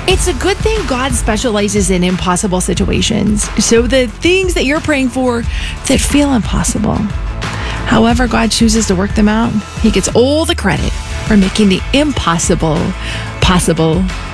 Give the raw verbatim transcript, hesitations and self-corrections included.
It's a good thing God specializes in impossible situations. So the things that you're praying for that feel impossible, however God chooses to work them out, he gets all the credit for making the impossible possible.